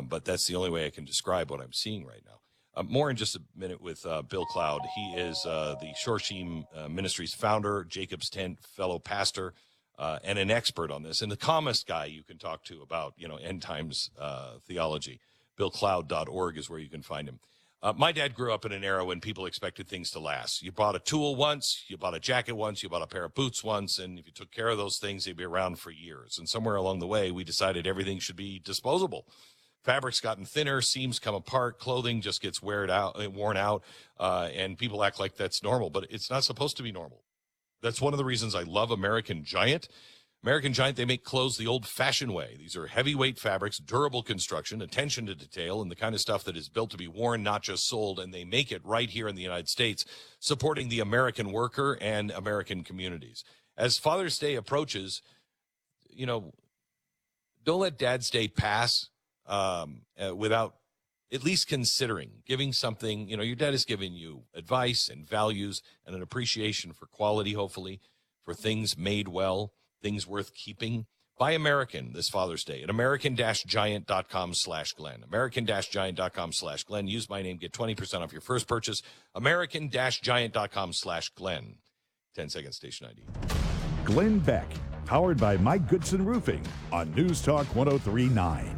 but that's the only way I can describe what I'm seeing right now. More in just a minute with Bill Cloud. He is the Shorshim Ministries founder, Jacob's Tent fellow pastor, and an expert on this, and the calmest guy you can talk to about, end times theology. BillCloud.org is where you can find him. My dad grew up in an era when people expected things to last. You bought a tool once, you bought a jacket once, you bought a pair of boots once, and if you took care of those things, they'd be around for years. And somewhere along the way, we decided everything should be disposable. Fabric's gotten thinner, seams come apart, clothing just gets worn out, and people act like that's normal, but it's not supposed to be normal. That's one of the reasons I love American Giant. American Giant, they make clothes the old-fashioned way. These are heavyweight fabrics, durable construction, attention to detail, and the kind of stuff that is built to be worn, not just sold, and they make it right here in the United States, supporting the American worker and American communities. As Father's Day approaches, don't let Dad's Day pass without at least considering giving something. Your dad has given you advice and values and an appreciation for quality, hopefully, for things made well, things worth keeping. Buy American this Father's Day at American-Giant.com/Glenn. American-Giant.com/Glenn. Use my name, get 20% off your first purchase. American-Giant.com/Glenn. 10-second station ID. Glenn Beck, powered by Mike Goodson Roofing on News Talk 103.9.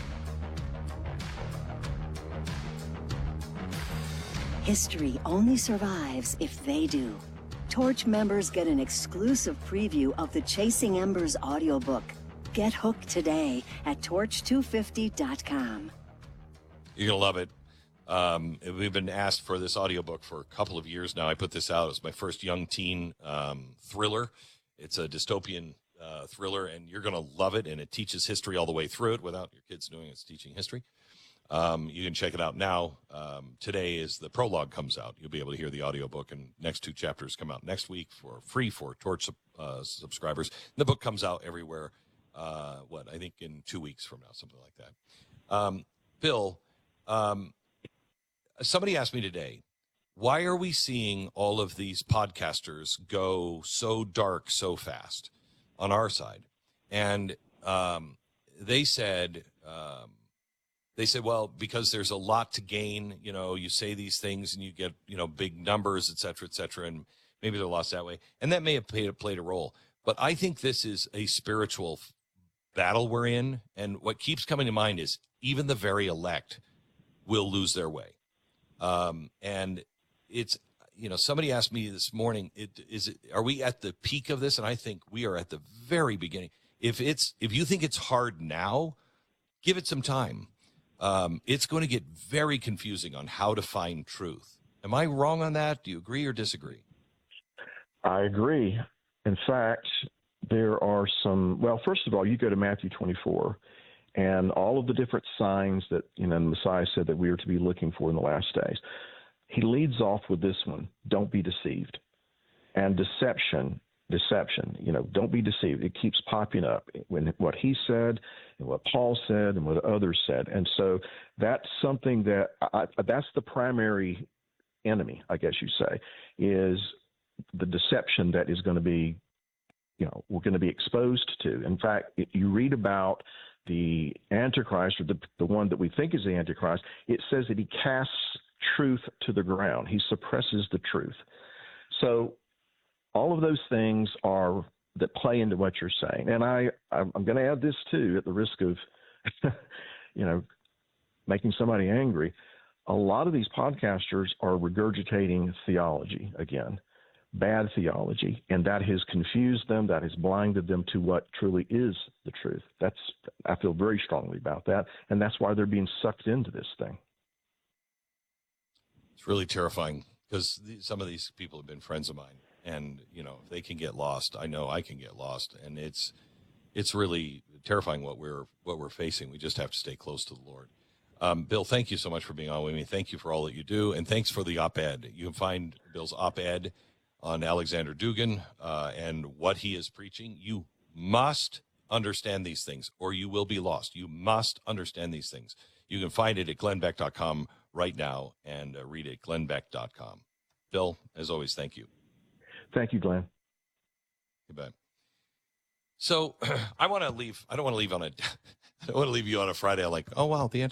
History only survives if they do. Torch members get an exclusive preview of the Chasing Embers audiobook. Get hooked today at torch250.com. You're going to love it. We've been asked for this audiobook for a couple of years now. I put this out. It was my first young teen thriller. It's a dystopian thriller, and you're going to love it, and it teaches history all the way through it without your kids knowing it's teaching history. You can check it out now. Today is the prologue comes out. You'll be able to hear the audiobook, and next 2 chapters come out next week for free for Torch subscribers. The book comes out everywhere, I think in 2 weeks from now, something like that. Bill, somebody asked me today, why are we seeing all of these podcasters go so dark so fast on our side? And they said, well, because there's a lot to gain, you say these things and you get, big numbers, et cetera, and maybe they're lost that way. And that may have played a role. But I think this is a spiritual battle we're in. And what keeps coming to mind is even the very elect will lose their way. And it's, somebody asked me this morning, are we at the peak of this? And I think we are at the very beginning. If you think it's hard now, give it some time. It's going to get very confusing on how to find truth. Am I wrong on that? Do you agree or disagree? I agree. In fact, there are first of all, you go to Matthew 24, and all of the different signs that, the Messiah said that we are to be looking for in the last days. He leads off with this one, don't be deceived. And deception, don't be deceived. It keeps popping up when what he said and what Paul said and what others said. And so that's something that that's the primary enemy, I guess you say, is the deception that is going to be, we're going to be exposed to. In fact, you read about the Antichrist, or the one that we think is the Antichrist, it says that he casts truth to the ground. He suppresses the truth. So all of those things that play into what you're saying. And I'm going to add this too, at the risk of, making somebody angry. A lot of these podcasters are regurgitating theology again, bad theology, and that has confused them, that has blinded them to what truly is the truth. I feel very strongly about that, and that's why they're being sucked into this thing. It's really terrifying because some of these people have been friends of mine. And, if they can get lost, I know I can get lost. And it's really terrifying what we're facing. We just have to stay close to the Lord. Bill, thank you so much for being on with me. Thank you for all that you do. And thanks for the op-ed. You can find Bill's op-ed on Alexander Dugan and what he is preaching. You must understand these things or you will be lost. You must understand these things. You can find it at glennbeck.com right now and read it, glennbeck.com. Bill, as always, thank you. Thank you, Glenn. Goodbye. So I don't want to leave you on a Friday like, oh, wow, the